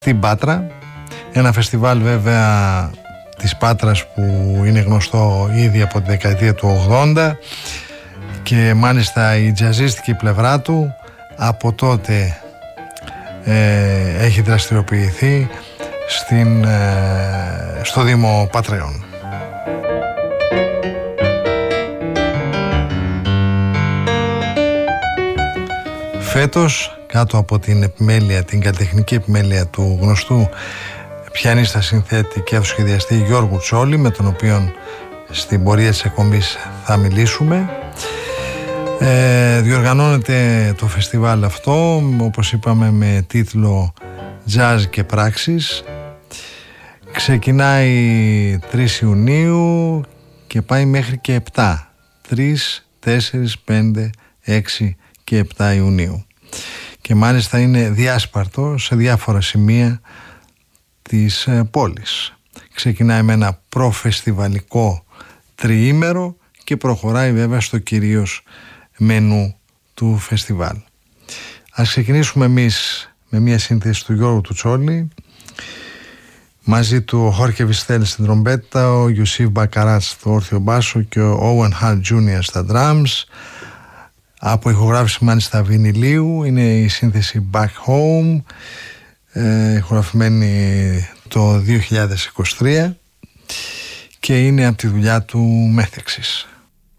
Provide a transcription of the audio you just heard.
στην Πάτρα. Ένα φεστιβάλ βέβαια της Πάτρας που είναι γνωστό ήδη από τη δεκαετία του 80 και μάλιστα η τζαζίστικη πλευρά του από τότε έχει δραστηριοποιηθεί στο Δήμο Πατρέων. Φέτος, κάτω από την επιμέλεια, την καλλιτεχνική επιμέλεια του γνωστού πιανίστα, συνθέτη και αυτοσχεδιαστή Γιώργου Τσόλη, με τον οποίο στην πορεία της εκπομπής θα μιλήσουμε, διοργανώνεται το φεστιβάλ αυτό, όπως είπαμε, με τίτλο «Jazz και πράξεις». Ξεκινάει 3 Ιουνίου και πάει μέχρι και 7, 3, 4, 5, 6 και 7 Ιουνίου. Και μάλιστα είναι διάσπαρτο σε διάφορα σημεία της πόλης. Ξεκινάει με ένα προφεστιβαλικό τριήμερο και προχωράει βέβαια στο κυρίως μενού του φεστιβάλ. Ας ξεκινήσουμε εμείς με μια σύνθεση του Γιώργου του Τσόλη, μαζί του ο Χόρχε Βιστέλ στην τρομπέτα, ο Ιουσίφ Μπακαράτ στο όρθιο μπάσο και ο Όουεν Χαρτ Τζούνιορ στα drums, από ηχογράφηση μάλιστα βινιλίου. Είναι η σύνθεση Back Home, ηχογραφημένη το 2023 και είναι από τη δουλειά του Μέθεξης.